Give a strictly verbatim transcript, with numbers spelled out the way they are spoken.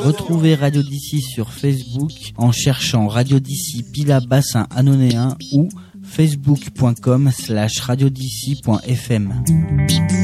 Retrouvez Radio d'ici sur Facebook en cherchant Radio d'ici Pilat Bassin Anonéen ou facebook point com slash radio d'ici point f m.